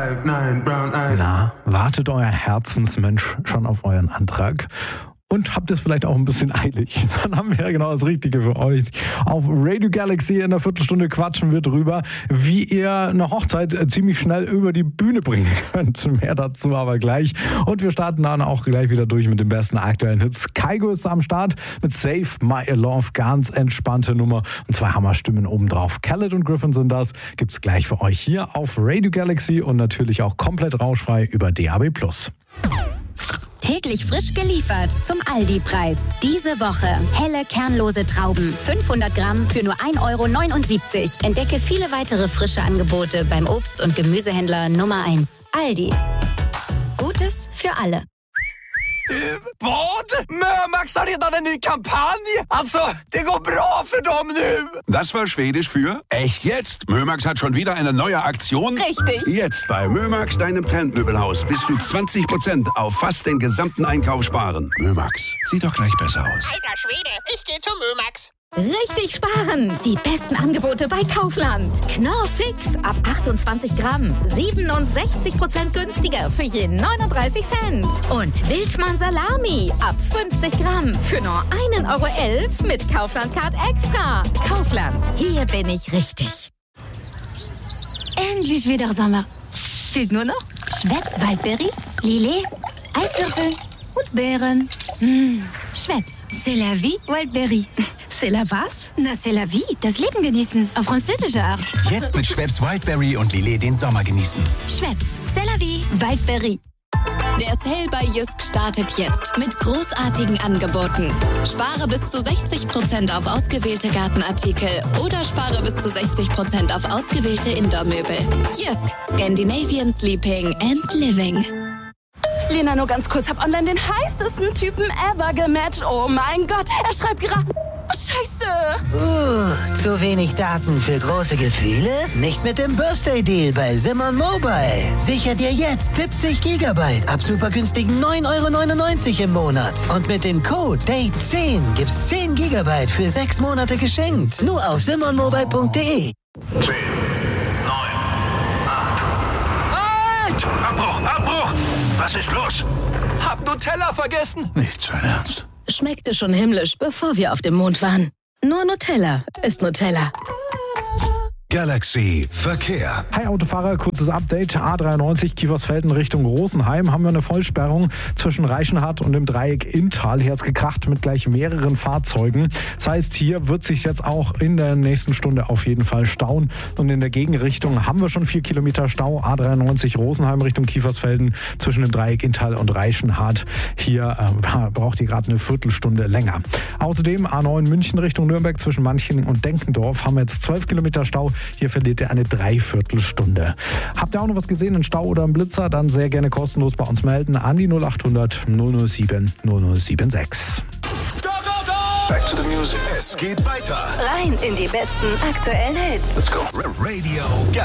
Na, wartet euer Herzensmensch schon auf euren Antrag? Und habt es vielleicht auch ein bisschen eilig? Dann haben wir ja genau das Richtige für euch. Auf Radio Galaxy in einer Viertelstunde quatschen wir drüber, wie ihr eine Hochzeit ziemlich schnell über die Bühne bringen könnt. Mehr dazu aber gleich. Und wir starten dann auch gleich wieder durch mit den besten aktuellen Hits. Kygo ist am Start mit Save My Love. Ganz entspannte Nummer. Und 2 Hammerstimmen obendrauf. Khaled und Griffin sind das. Gibt's gleich für euch hier auf Radio Galaxy und natürlich auch komplett rauschfrei über DAB+. Täglich frisch geliefert zum Aldi-Preis. Diese Woche helle kernlose Trauben, 500 Gramm für nur 1,79 €. Entdecke viele weitere frische Angebote beim Obst- und Gemüsehändler Nummer 1. Aldi. Gutes für alle. Vad? Mömax har redan en ny kampanj! Alltså, det går bra för dem nu! Das war Schwedisch für echt jetzt. Mömax hat schon wieder eine neue Aktion. Richtig. Jetzt bei Mömax, deinem Trendmöbelhaus, bis zu 20% auf fast den gesamten Einkauf sparen. Mömax, sieht doch gleich besser aus. Alter Schwede, ich gehe zu Mömax. Richtig sparen! Die besten Angebote bei Kaufland. Knorr Fix ab 28 Gramm. 67% günstiger für je 39 Cent. Und Wildmann Salami ab 50 Gramm für nur 1,11 € mit Kaufland Card Extra. Kaufland, hier bin ich richtig. Endlich wieder Sommer. Fehlt nur noch Schweppes Waldberry, Lillet, Eiswürfel und Beeren. Schweppes, c'est la vie, Waldberry. C'est la was? Na, c'est la vie, das Leben genießen. Auf französische Art. Jetzt mit Schweppes Wildberry und Lillet den Sommer genießen. Schweppes, c'est la vie, Waldberry. Der Sale bei Jysk startet jetzt mit großartigen Angeboten. Spare bis zu 60% auf ausgewählte Gartenartikel oder spare bis zu 60% auf ausgewählte Indoor-Möbel. Jysk, Scandinavian Sleeping and Living. Lena, nur ganz kurz, hab online den heißesten Typen ever gematcht. Oh mein Gott, er schreibt gerade... Scheiße! Zu wenig Daten für große Gefühle? Nicht mit dem Birthday Deal bei Simon Mobile. Sicher dir jetzt 70 Gigabyte ab super günstigen 9,99 € im Monat. Und mit dem Code DATE10 gibt's 10 Gigabyte für 6 Monate geschenkt. Nur auf simonmobile.de. 10, 9, 8. Halt! Abbruch! Was ist los? Hab Nutella vergessen. Nicht sein Ernst. Schmeckte schon himmlisch, bevor wir auf dem Mond waren. Nur Nutella ist Nutella. Galaxy Verkehr. Hi Autofahrer, kurzes Update. A93 Kiefersfelden Richtung Rosenheim haben wir eine Vollsperrung zwischen Reichenhall und dem Dreieck Inntal. Hier hat's gekracht mit gleich mehreren Fahrzeugen. Das heißt, hier wird sich jetzt auch in der nächsten Stunde auf jeden Fall stauen. Und in der Gegenrichtung haben wir schon 4 Kilometer Stau. A93 Rosenheim Richtung Kiefersfelden zwischen dem Dreieck Inntal und Reichenhall. Hier braucht ihr gerade eine Viertelstunde länger. Außerdem A9 München Richtung Nürnberg zwischen Manching und Denkendorf haben wir jetzt 12 Kilometer Stau. Hier verliert ihr eine Dreiviertelstunde. Habt ihr auch noch was gesehen, einen Stau oder einen Blitzer? Dann sehr gerne kostenlos bei uns melden an die 0800 007 0076. Go, go, go! Back to the music. Es geht weiter. Rein in die besten aktuellen Hits. Let's go. Radio